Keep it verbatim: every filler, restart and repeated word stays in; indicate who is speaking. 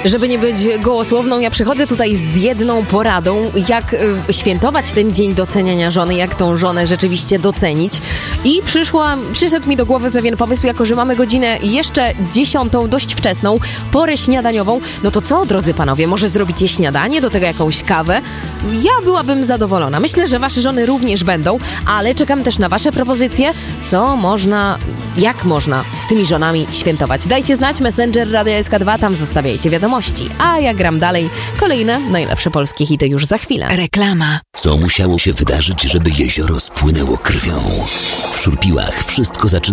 Speaker 1: Żeby nie być gołosłowną, ja przychodzę tutaj z jedną poradą, jak y, świętować ten dzień doceniania żony, jak tą żonę rzeczywiście docenić. I przyszła, przyszedł mi do głowy pewien pomysł, jako że mamy godzinę jeszcze dziesiątą, dość wczesną, porę śniadaniową. No to co, drodzy panowie, może zrobicie śniadanie, do tego jakąś kawę? Ja byłabym zadowolona. Myślę, że wasze żony również będą, ale czekam też na wasze propozycje, co można, jak można z tymi żonami świętować. Dajcie znać, Messenger Radia S K dwa, tam zostawiajcie wiadomości. A ja gram dalej. Kolejne najlepsze polskie hity już za chwilę.
Speaker 2: Reklama.
Speaker 3: Co musiało się wydarzyć, żeby jezioro spłynęło krwią? W Szurpiłach wszystko zaczyna